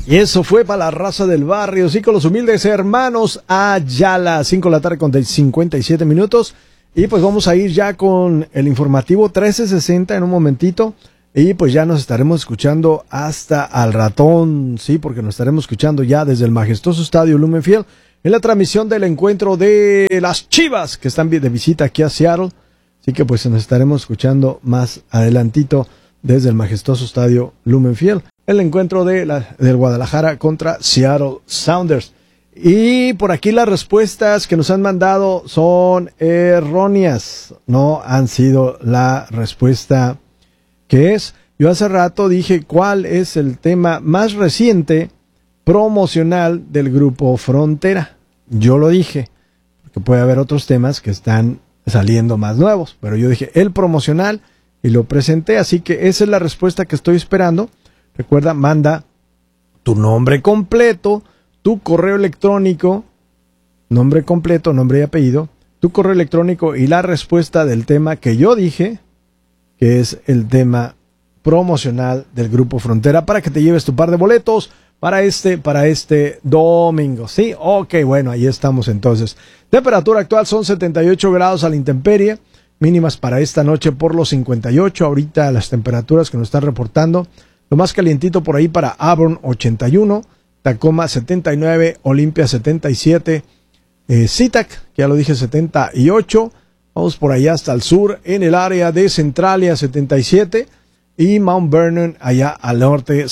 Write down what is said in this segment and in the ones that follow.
Y eso fue para la raza del barrio, sí, con los humildes hermanos Ayala, 5 de la tarde con 57 minutos. Y pues vamos a ir ya con el informativo 1360 en un momentito. Y pues ya nos estaremos escuchando hasta al ratón, sí, porque nos estaremos escuchando ya desde el majestuoso estadio Lumen Field en la transmisión del encuentro de las Chivas que están de visita aquí a Seattle. Así que pues nos estaremos escuchando más adelantito desde el majestuoso estadio Lumen Field, el encuentro del Guadalajara contra Seattle Sounders. Y por aquí las respuestas que nos han mandado son erróneas, no han sido la respuesta que es. Yo hace rato dije cuál es el tema más reciente promocional del grupo Frontera. Yo lo dije, porque puede haber otros temas que están saliendo más nuevos, pero yo dije el promocional y lo presenté, así que esa es la respuesta que estoy esperando. Recuerda, manda tu nombre completo, tu correo electrónico, nombre completo, nombre y apellido, tu correo electrónico y la respuesta del tema que yo dije, que es el tema promocional del Grupo Frontera, para que te lleves tu par de boletos para este domingo. ¿Sí? Ok, bueno, ahí estamos entonces. Temperatura actual son 78 grados a la intemperie, mínimas para esta noche por los 58. Ahorita las temperaturas que nos están reportando, lo más calientito por ahí para Auburn 81, Tacoma 79, Olympia 77, SeaTac, que ya lo dije, 78. Vamos por allá hasta el sur, en el área de Centralia 77 y Mount Vernon allá al norte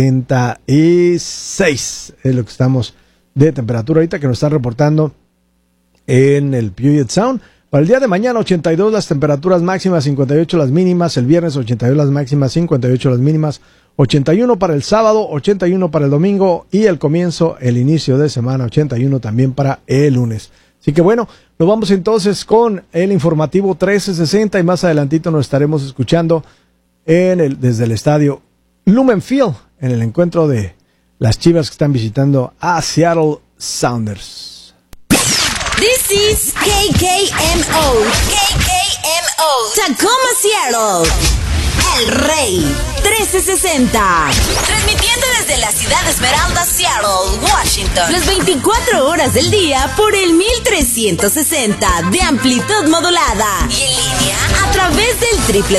76. Es lo que estamos de temperatura ahorita que nos están reportando en el Puget Sound. Para el día de mañana 82 las temperaturas máximas, 58 las mínimas. El viernes 82 las máximas, 58 las mínimas. 81 para el sábado, 81 para el domingo y el inicio de semana 81 también para el lunes. Así que bueno, nos vamos entonces con el informativo 1360 y más adelantito nos estaremos escuchando desde el estadio Lumen Field en el encuentro de las Chivas que están visitando a Seattle Sounders. This is KKMO, Tacoma, Seattle. El Rey 1360. Transmitiendo desde la ciudad de Esmeralda, Seattle, Washington. Las 24 horas del día por el 1360 de amplitud modulada. Y en línea a través del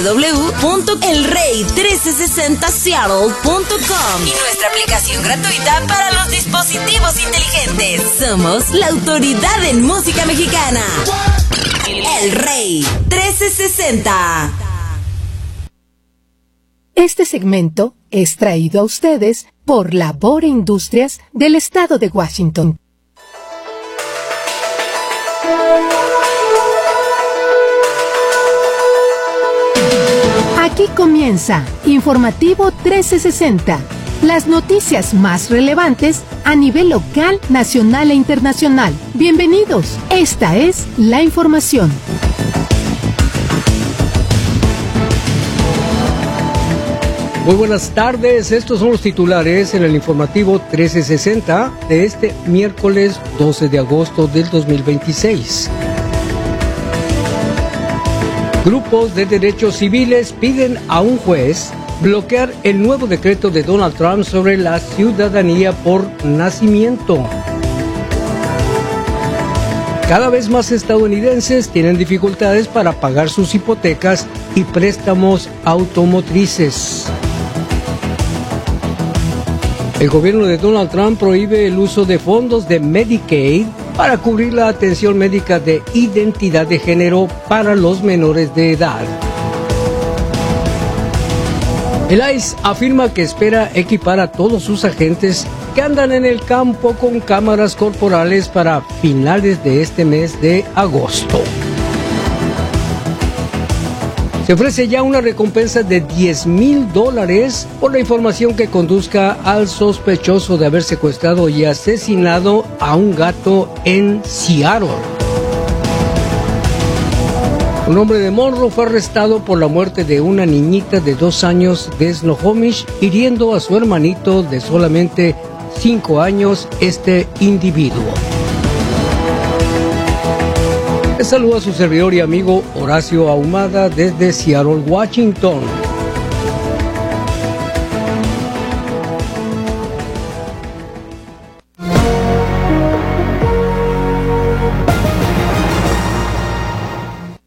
www.elrey1360seattle.com. Y nuestra aplicación gratuita para los dispositivos inteligentes. Somos la autoridad en música mexicana. El Rey 1360. Este segmento es traído a ustedes por Labor Industrias del Estado de Washington. Aquí comienza Informativo 1360, las noticias más relevantes a nivel local, nacional e internacional. Bienvenidos, esta es la información. Muy buenas tardes, estos son los titulares en el informativo 1360 de este miércoles 12 de agosto del 2026. Grupos de derechos civiles piden a un juez bloquear el nuevo decreto de Donald Trump sobre la ciudadanía por nacimiento. Cada vez más estadounidenses tienen dificultades para pagar sus hipotecas y préstamos automotrices. El gobierno de Donald Trump prohíbe el uso de fondos de Medicaid para cubrir la atención médica de identidad de género para los menores de edad. El ICE afirma que espera equipar a todos sus agentes que andan en el campo con cámaras corporales para finales de este mes de agosto. Se ofrece ya una recompensa de $10,000 por la información que conduzca al sospechoso de haber secuestrado y asesinado a un gato en Seattle. Un hombre de Monroe fue arrestado por la muerte de una niñita de 2 años de Snohomish, hiriendo a su hermanito de solamente 5 años, este individuo. Les saluda a su servidor y amigo Horacio Ahumada desde Seattle, Washington.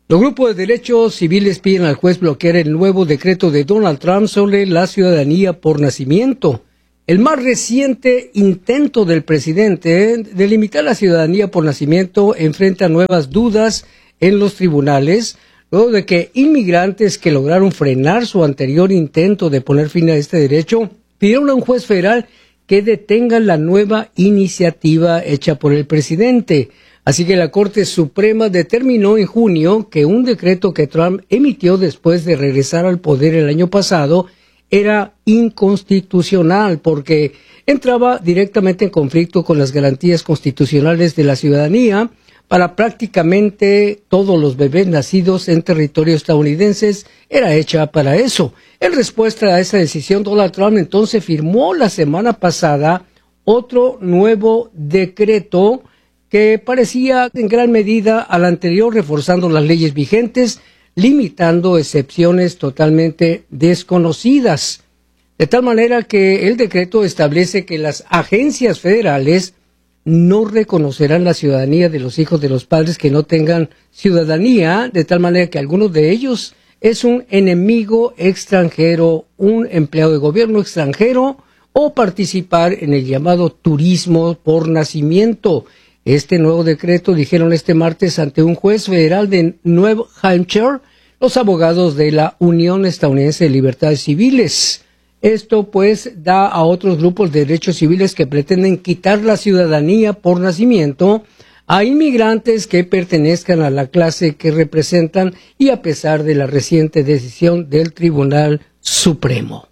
Los grupos de derechos civiles piden al juez bloquear el nuevo decreto de Donald Trump sobre la ciudadanía por nacimiento. El más reciente intento del presidente de limitar la ciudadanía por nacimiento enfrenta nuevas dudas en los tribunales, luego de que inmigrantes que lograron frenar su anterior intento de poner fin a este derecho pidieron a un juez federal que detenga la nueva iniciativa hecha por el presidente. Así que la Corte Suprema determinó en junio que un decreto que Trump emitió después de regresar al poder el año pasado era inconstitucional porque entraba directamente en conflicto con las garantías constitucionales de la ciudadanía para prácticamente todos los bebés nacidos en territorio estadounidenses. Era hecha para eso. En respuesta a esa decisión, Donald Trump entonces firmó la semana pasada otro nuevo decreto que parecía en gran medida al anterior, reforzando las leyes vigentes, limitando excepciones totalmente desconocidas. De tal manera que el decreto establece que las agencias federales no reconocerán la ciudadanía de los hijos de los padres que no tengan ciudadanía, de tal manera que algunos de ellos es un enemigo extranjero, un empleado de gobierno extranjero o participar en el llamado turismo por nacimiento. Este nuevo decreto, dijeron este martes ante un juez federal de New Hampshire, los abogados de la Unión Estadounidense de Libertades Civiles. Esto pues da a otros grupos de derechos civiles que pretenden quitar la ciudadanía por nacimiento a inmigrantes que pertenezcan a la clase que representan y a pesar de la reciente decisión del Tribunal Supremo.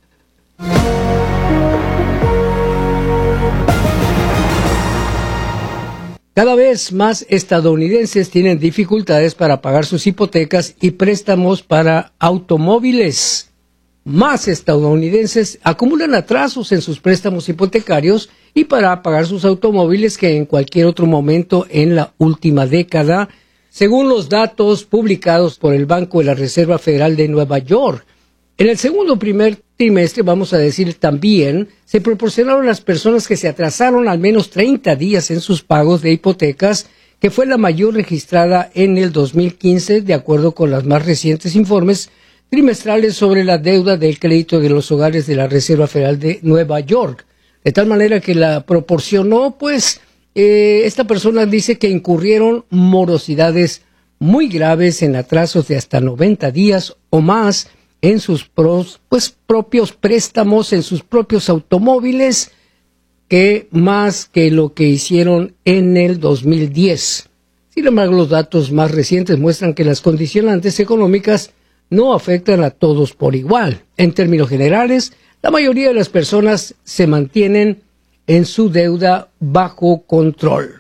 Cada vez más estadounidenses tienen dificultades para pagar sus hipotecas y préstamos para automóviles. Más estadounidenses acumulan atrasos en sus préstamos hipotecarios y para pagar sus automóviles que en cualquier otro momento en la última década, según los datos publicados por el Banco de la Reserva Federal de Nueva York. En el primer trimestre, vamos a decir también, se proporcionaron a las personas que se atrasaron al menos 30 días en sus pagos de hipotecas, que fue la mayor registrada en el 2015, de acuerdo con los más recientes informes trimestrales sobre la deuda del crédito de los hogares de la Reserva Federal de Nueva York. De tal manera que la proporcionó, pues, esta persona dice que incurrieron morosidades muy graves en atrasos de hasta 90 días o más en sus propios préstamos, en sus propios automóviles, que más que lo que hicieron en el 2010. Sin embargo, los datos más recientes muestran que las condicionantes económicas no afectan a todos por igual. En términos generales, la mayoría de las personas se mantienen en su deuda bajo control.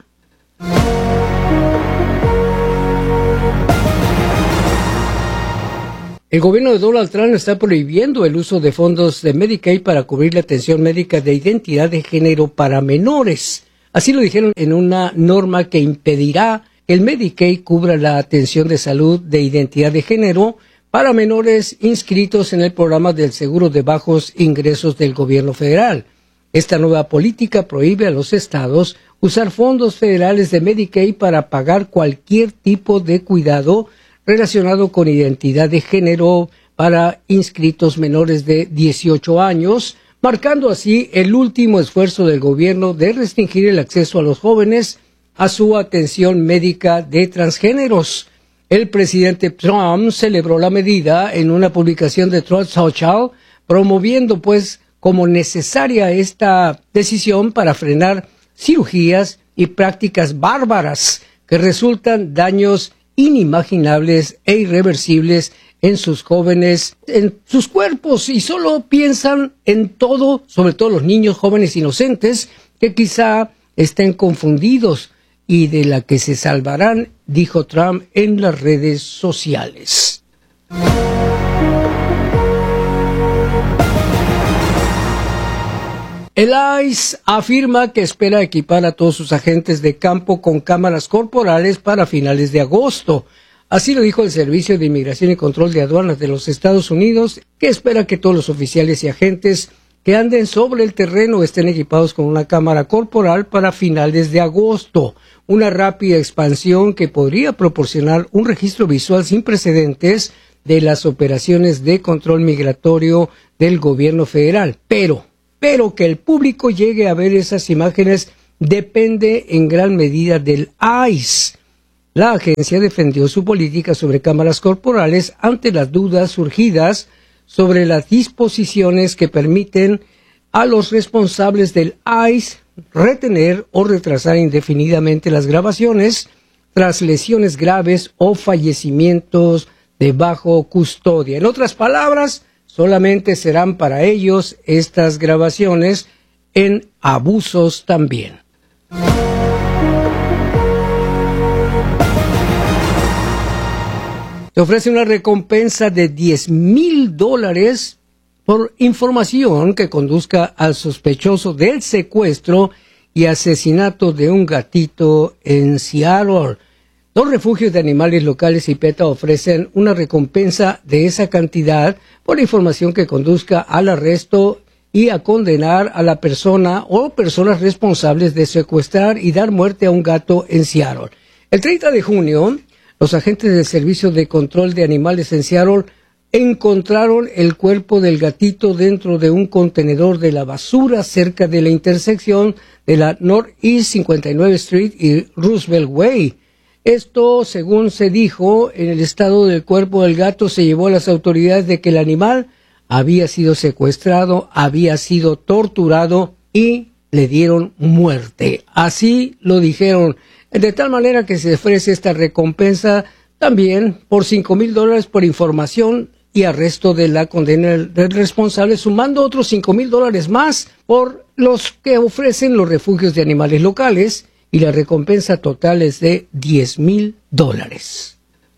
El gobierno de Donald Trump está prohibiendo el uso de fondos de Medicaid para cubrir la atención médica de identidad de género para menores. Así lo dijeron en una norma que impedirá que el Medicaid cubra la atención de salud de identidad de género para menores inscritos en el programa del seguro de bajos ingresos del gobierno federal. Esta nueva política prohíbe a los estados usar fondos federales de Medicaid para pagar cualquier tipo de cuidado relacionado con identidad de género para inscritos menores de 18 años, marcando así el último esfuerzo del gobierno de restringir el acceso a los jóvenes a su atención médica de transgéneros. El presidente Trump celebró la medida en una publicación de Truth Social, promoviendo pues como necesaria esta decisión para frenar cirugías y prácticas bárbaras que resultan daños inimaginables e irreversibles en sus jóvenes, en sus cuerpos, y solo piensan en todo, sobre todo los niños jóvenes inocentes, que quizá estén confundidos y de la que se salvarán, dijo Trump en las redes sociales. El ICE afirma que espera equipar a todos sus agentes de campo con cámaras corporales para finales de agosto. Así lo dijo el Servicio de Inmigración y Control de Aduanas de los Estados Unidos, que espera que todos los oficiales y agentes que anden sobre el terreno estén equipados con una cámara corporal para finales de agosto. Una rápida expansión que podría proporcionar un registro visual sin precedentes de las operaciones de control migratorio del gobierno federal. Pero que el público llegue a ver esas imágenes depende en gran medida del ICE. La agencia defendió su política sobre cámaras corporales ante las dudas surgidas sobre las disposiciones que permiten a los responsables del ICE retener o retrasar indefinidamente las grabaciones tras lesiones graves o fallecimientos de bajo custodia. En otras palabras, solamente serán para ellos estas grabaciones en abusos también. Se ofrece una recompensa de $10,000 por información que conduzca al sospechoso del secuestro y asesinato de un gatito en Seattle. Los refugios de animales locales y PETA ofrecen una recompensa de esa cantidad por información que conduzca al arresto y a condenar a la persona o personas responsables de secuestrar y dar muerte a un gato en Seattle. El 30 de junio, los agentes del Servicio de Control de Animales en Seattle encontraron el cuerpo del gatito dentro de un contenedor de la basura cerca de la intersección de la Northeast 59 Street y Roosevelt Way. Esto, según se dijo, en el estado del cuerpo del gato se llevó a las autoridades de que el animal había sido secuestrado, había sido torturado y le dieron muerte. Así lo dijeron, de tal manera que se ofrece esta recompensa también por $5,000 por información y arresto de la condena del responsable, sumando otros $5,000 más por los que ofrecen los refugios de animales locales, y la recompensa total es de $10,000.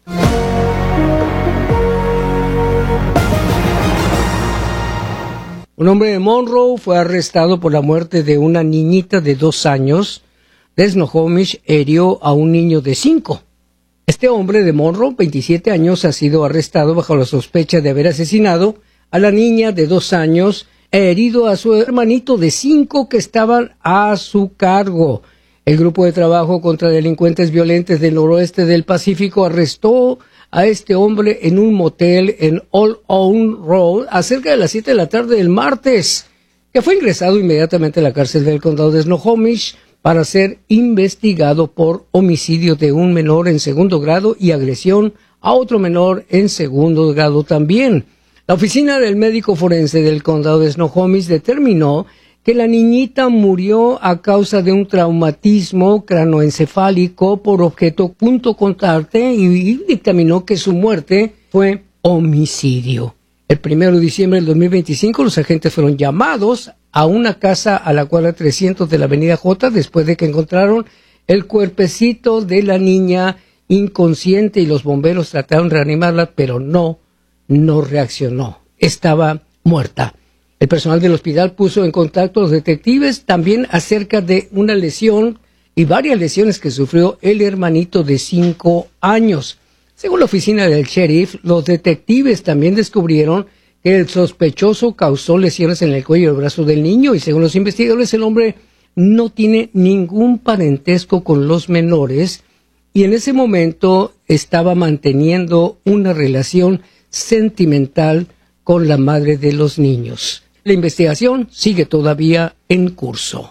Un hombre de Monroe fue arrestado por la muerte de una niñita de 2 años. De Snohomish hirió a un niño de 5. Este hombre de Monroe, 27 años, ha sido arrestado bajo la sospecha de haber asesinado a la niña de 2 años e herido a su hermanito de 5 que estaban a su cargo. El grupo de trabajo contra delincuentes violentos del noroeste del Pacífico arrestó a este hombre en un motel en Old Own Road a cerca de las 7 de la tarde del martes, que fue ingresado inmediatamente a la cárcel del condado de Snohomish para ser investigado por homicidio de un menor en 2º grado y agresión a otro menor en 2º grado también. La oficina del médico forense del condado de Snohomish determinó que la niñita murió a causa de un traumatismo cranoencefálico por objeto punto contacte y dictaminó que su muerte fue homicidio. El 1 de diciembre del 2025 los agentes fueron llamados a una casa a la cuadra 300 de la avenida J después de que encontraron el cuerpecito de la niña inconsciente y los bomberos trataron de reanimarla, pero no reaccionó. Estaba muerta. El personal del hospital puso en contacto a los detectives también acerca de una lesión y varias lesiones que sufrió el hermanito de 5 años. Según la oficina del sheriff, los detectives también descubrieron que el sospechoso causó lesiones en el cuello y el brazo del niño y según los investigadores el hombre no tiene ningún parentesco con los menores y en ese momento estaba manteniendo una relación sentimental con la madre de los niños. La investigación sigue todavía en curso.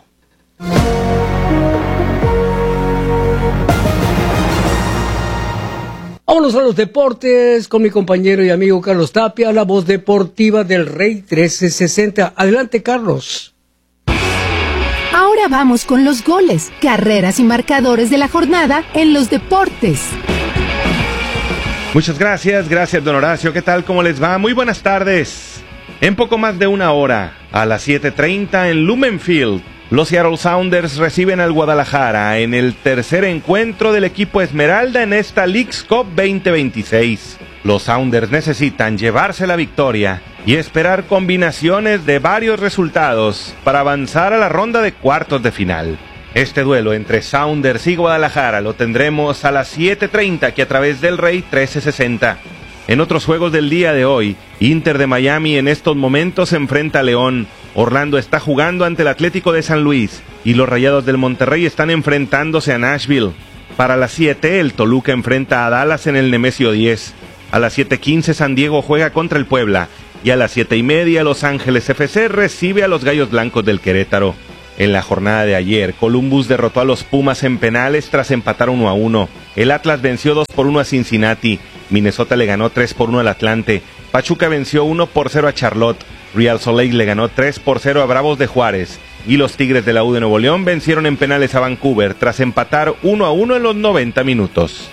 Vámonos a los deportes con mi compañero y amigo Carlos Tapia, la voz deportiva del Rey 1360. Adelante, Carlos. Ahora vamos con los goles, carreras y marcadores de la jornada en los deportes. Muchas gracias don Horacio. ¿Qué tal? ¿Cómo les va? Muy buenas tardes. En poco más de una hora, a las 7:30 en Lumen Field, los Seattle Sounders reciben al Guadalajara en el tercer encuentro del equipo Esmeralda en esta Leagues Cup 2026. Los Sounders necesitan llevarse la victoria y esperar combinaciones de varios resultados para avanzar a la ronda de cuartos de final. Este duelo entre Sounders y Guadalajara lo tendremos a las 7:30 aquí a través del Rey 1360. En otros juegos del día de hoy, Inter de Miami en estos momentos se enfrenta a León, Orlando está jugando ante el Atlético de San Luis y los Rayados del Monterrey están enfrentándose a Nashville. Para las 7, el Toluca enfrenta a Dallas en el Nemesio 10. A las 7:15, San Diego juega contra el Puebla. Y a las 7:30, Los Ángeles FC recibe a los Gallos Blancos del Querétaro. En la jornada de ayer, Columbus derrotó a los Pumas en penales tras empatar 1-1. El Atlas venció 2-1 a Cincinnati. Minnesota le ganó 3-1 al Atlante. Pachuca venció 1-0 a Charlotte. Real Salt Lake le ganó 3-0 a Bravos de Juárez. Y los Tigres de la U de Nuevo León vencieron en penales a Vancouver tras empatar 1-1 en los 90 minutos.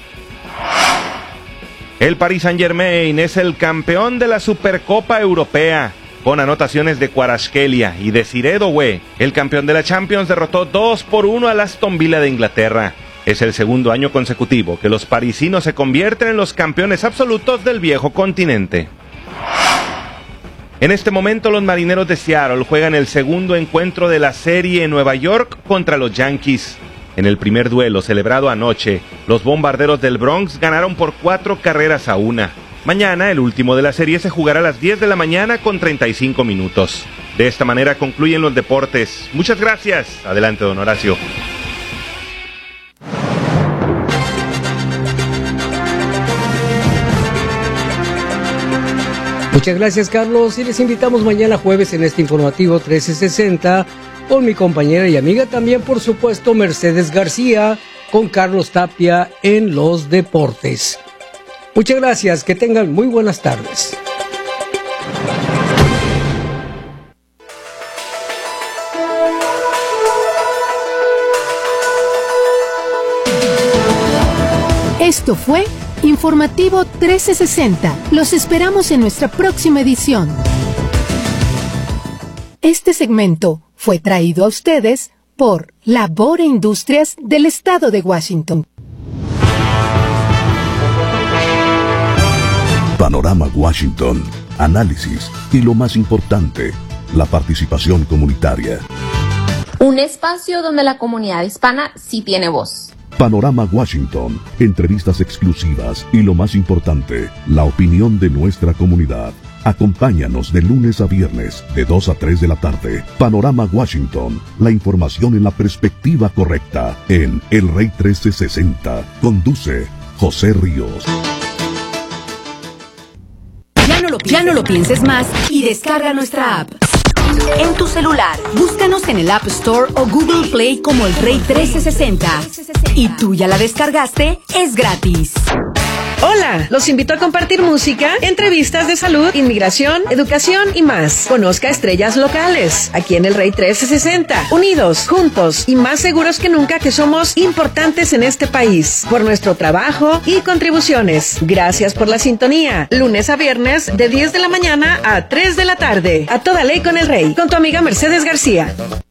El Paris Saint-Germain es el campeón de la Supercopa Europea. Con anotaciones de Kvaratskhelia y de Desiree Doué, el campeón de la Champions derrotó 2-1 al Aston Villa de Inglaterra. Es el segundo año consecutivo que los parisinos se convierten en los campeones absolutos del viejo continente. En este momento los Marineros de Seattle juegan el segundo encuentro de la serie en Nueva York contra los Yankees. En el primer duelo celebrado anoche, los Bombarderos del Bronx ganaron por 4-1. Mañana, el último de la serie se jugará a las 10 de la mañana con 35 minutos. De esta manera concluyen los deportes. Muchas gracias. Adelante, don Horacio. Muchas gracias, Carlos, y les invitamos mañana jueves en este informativo 1360 con mi compañera y amiga también, por supuesto, Mercedes García, con Carlos Tapia en los deportes. Muchas gracias, que tengan muy buenas tardes. Esto fue Informativo 1360. Los esperamos en nuestra próxima edición. Este segmento fue traído a ustedes por Labor e Industrias del Estado de Washington. Panorama Washington, análisis y lo más importante, la participación comunitaria. Un espacio donde la comunidad hispana sí tiene voz. Panorama Washington, entrevistas exclusivas y lo más importante, la opinión de nuestra comunidad. Acompáñanos de lunes a viernes, de 2 a 3 de la tarde. Panorama Washington, la información en la perspectiva correcta, en El Rey 1360. Conduce José Ríos. Ya no lo pienses más y descarga nuestra app. En tu celular, búscanos en el App Store o Google Play como El Rey 1360. ¿Y tú ya la descargaste? Es gratis. Hola, los invito a compartir música, entrevistas de salud, inmigración, educación y más. Conozca estrellas locales, aquí en El Rey 1360. Unidos, juntos y más seguros que nunca que somos importantes en este país. Por nuestro trabajo y contribuciones. Gracias por la sintonía. Lunes a viernes de 10 de la mañana a 3 de la tarde. A toda ley con El Rey, con tu amiga Mercedes García.